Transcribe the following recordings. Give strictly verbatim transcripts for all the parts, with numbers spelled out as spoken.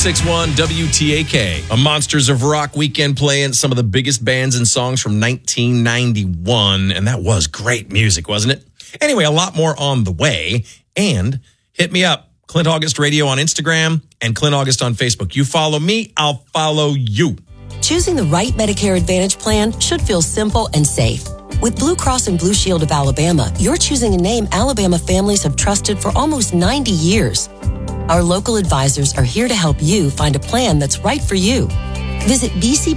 six one W T A K. A Monsters of Rock weekend playing some of the biggest bands and songs from nineteen ninety-one. And that was great music, wasn't it? Anyway, a lot more on the way. And hit me up, Clint August Radio on Instagram and Clint August on Facebook. You follow me, I'll follow you. Choosing the right Medicare Advantage plan should feel simple and safe. With Blue Cross and Blue Shield of Alabama, you're choosing a name Alabama families have trusted for almost ninety years. Our local advisors are here to help you find a plan that's right for you. Visit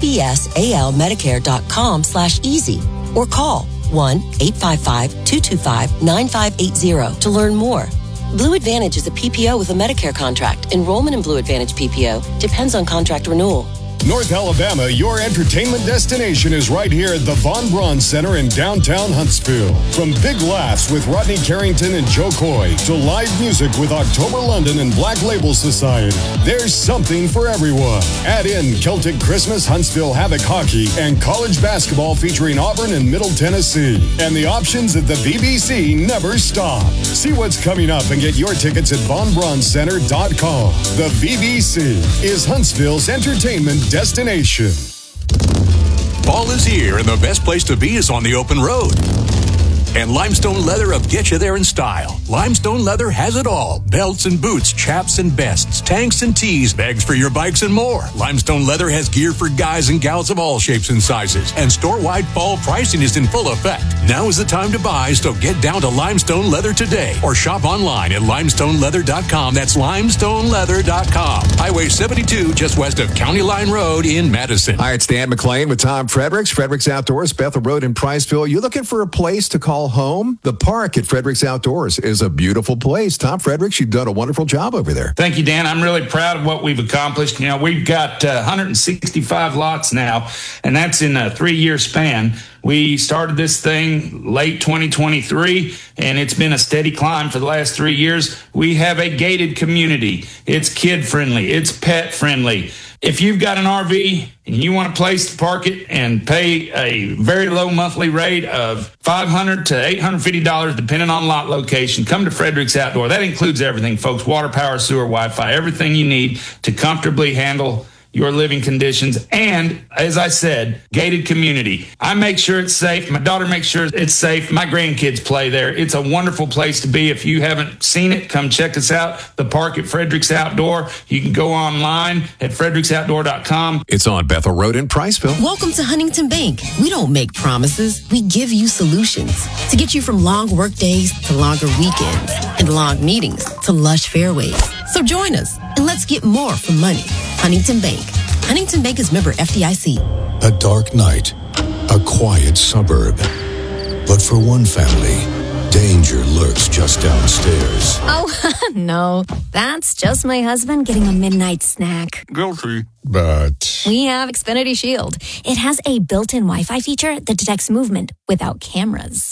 bcbsalmedicare.com slash easy or call one eight five five, two two five, nine five eight zero to learn more. Blue Advantage is a P P O with a Medicare contract. Enrollment in Blue Advantage P P O depends on contract renewal. North Alabama, your entertainment destination is right here at the Von Braun Center in downtown Huntsville. From big laughs with Rodney Carrington and Joe Coy to live music with October London and Black Label Society, there's something for everyone. Add in Celtic Christmas, Huntsville Havoc Hockey, and college basketball featuring Auburn and Middle Tennessee. And the options at the V B C never stop. See what's coming up and get your tickets at von braun center dot com. The V B C is Huntsville's entertainment destination. Fall is here, and the best place to be is on the open road. And Limestone Leather will get you there in style. Limestone Leather has it all. Belts and boots, chaps and vests, tanks and tees, bags for your bikes and more. Limestone Leather has gear for guys and gals of all shapes and sizes. And store-wide fall pricing is in full effect. Now is the time to buy, so get down to Limestone Leather today. Or shop online at limestone leather dot com. That's limestone leather dot com. Highway seventy-two, just west of County Line Road in Madison. Hi, it's Dan McClain with Tom Fredericks. Fredericks Outdoors, Bethel Road in Priceville. You looking for a place to call home? The park at Fredericks Outdoors is a beautiful place. Tom Fredericks, you've done a wonderful job over there. Thank you, Dan. I'm really proud of what we've accomplished. You know, we've got uh, one hundred sixty-five lots now, and that's in a three-year span. We started this thing late twenty twenty-three, and it's been a steady climb for the last three years. We have a gated community. It's kid-friendly. It's pet-friendly. If you've got an R V and you want a place to park it and pay a very low monthly rate of five hundred dollars to eight hundred fifty dollars, depending on lot location, come to Fredericks Outdoor. That includes everything, folks: water, power, sewer, Wi-Fi, everything you need to comfortably handle your living conditions. And as I said, gated community. I make sure it's safe. My daughter makes sure it's safe. My grandkids play there. It's a wonderful place to be. If you haven't seen it, come check us out. The park at Fredericks Outdoor. You can go online at fredericks outdoor dot com. It's on Bethel Road in Priceville. Welcome to Huntington Bank. We don't make promises. We give you solutions to get you from long work days to longer weekends and long meetings to lush fairways. So join us and let's get more for money. Huntington Bank. Huntington Bank is member F D I C. A dark night, a quiet suburb. But for one family, danger lurks just downstairs. Oh, no. That's just my husband getting a midnight snack. Guilty. But We have Xfinity Shield. It has a built-in Wi-Fi feature that detects movement without cameras.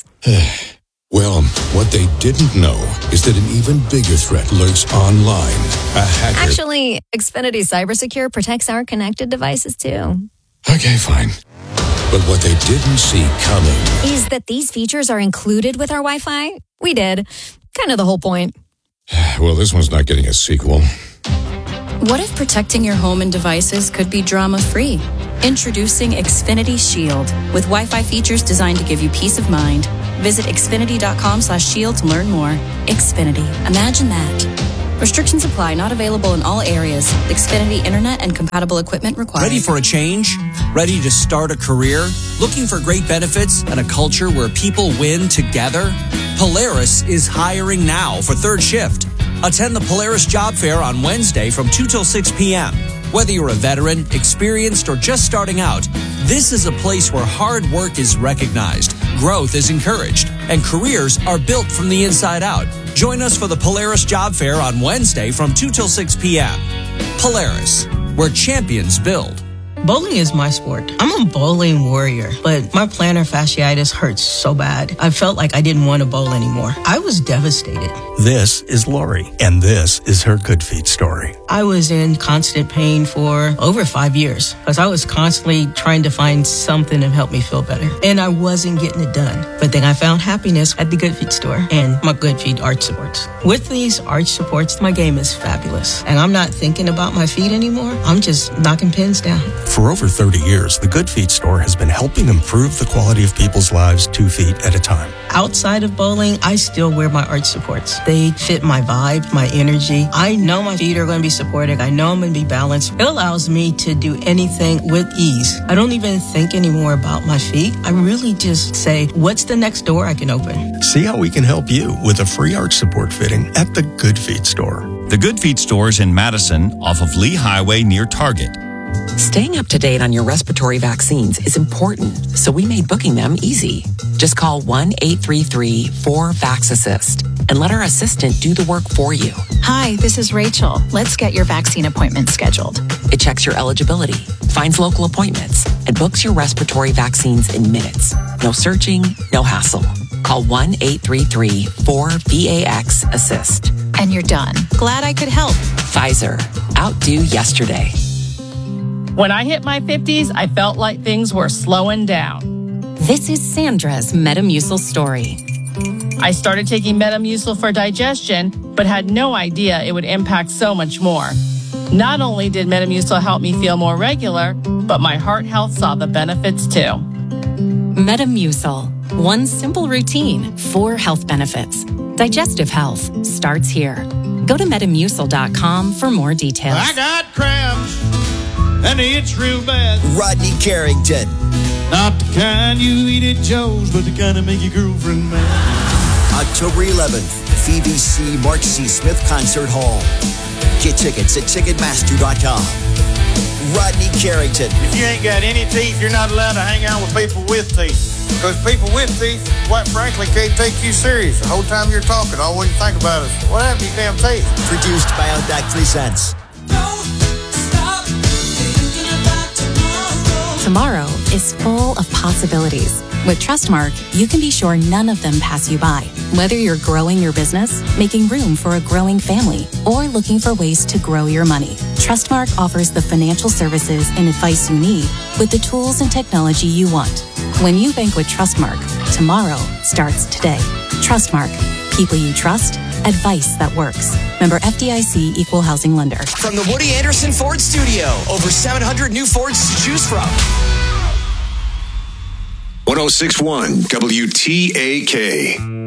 well, what they didn't know is that an even bigger threat lurks online. A hacker. Actually, Xfinity CyberSecure protects our connected devices, too. Okay, fine. But what they didn't see coming is that these features are included with our Wi-Fi. We did. Kind of the whole point. Well, this one's not getting a sequel. What if protecting your home and devices could be drama-free? Introducing Xfinity Shield with Wi-Fi features designed to give you peace of mind. Visit xfinity.com slash shield to learn more. Xfinity. Imagine that. Restrictions apply. Not available in all areas. Xfinity Internet and compatible equipment required. Ready for a change? Ready to start a career? Looking for great benefits and a culture where people win together? Polaris is hiring now for third shift. Attend the Polaris Job Fair on Wednesday from two till six p.m. Whether you're a veteran, experienced, or just starting out, this is a place where hard work is recognized, growth is encouraged, and careers are built from the inside out. Join us for the Polaris Job Fair on Wednesday from two till six p.m. Polaris, where champions build. Bowling is my sport. I'm a bowling warrior, but my plantar fasciitis hurts so bad. I felt like I didn't want to bowl anymore. I was devastated. This is Lori, and this is her Good Feet story. I was in constant pain for over five years because I was constantly trying to find something to help me feel better. And I wasn't getting it done. But then I found happiness at the Good Feet store and my Good Feet arch supports. With these arch supports, my game is fabulous. And I'm not thinking about my feet anymore. I'm just knocking pins down. For over thirty years, the Good Feet store has been helping improve the quality of people's lives two feet at a time. Outside of bowling, I still wear my arch supports. They fit my vibe, my energy. I know my feet are going to be supported. I know I'm going to be balanced. It allows me to do anything with ease. I don't even think anymore about my feet. I really just say, what's the next door I can open? See how we can help you with a free arch support fitting at the Good Feet store. The Good Feet store is in Madison off of Lee Highway near Target. Staying up to date on your respiratory vaccines is important, so we made booking them easy. Just call one eight three three four vax assist and let our assistant do the work for you. Hi, this is Rachel. Let's get your vaccine appointment scheduled. It checks your eligibility, finds local appointments, and books your respiratory vaccines in minutes. No searching, no hassle. Call one eight three three four vax assist. And you're done. Glad I could help. Pfizer. Outdo yesterday. When I hit my fifties, I felt like things were slowing down. This is Sandra's Metamucil story. I started taking Metamucil for digestion, but had no idea it would impact so much more. Not only did Metamucil help me feel more regular, but my heart health saw the benefits too. Metamucil. One simple routine, four health benefits. Digestive health starts here. Go to metamucil dot com for more details. I got cramps, and it's real bad. Rodney Carrington. Not the kind you eat at Joe's, but the kind that make your girlfriend mad. October eleventh, V B C Mark C. Smith Concert Hall. Get tickets at Ticketmaster dot com. Rodney Carrington. If you ain't got any teeth, you're not allowed to hang out with people with teeth. Because people with teeth, quite frankly, can't take you serious. The whole time you're talking, all we think about is, what happened to your damn teeth? Produced by Outback Presents. Tomorrow is full of possibilities. With Trustmark, you can be sure none of them pass you by. Whether you're growing your business, making room for a growing family, or looking for ways to grow your money, Trustmark offers the financial services and advice you need with the tools and technology you want. When you bank with Trustmark, tomorrow starts today. Trustmark. People you trust. Advice that works. Member F D I C Equal Housing Lender. From the Woody Anderson Ford Studio, over seven hundred new Fords to choose from. one oh six point one W T A K.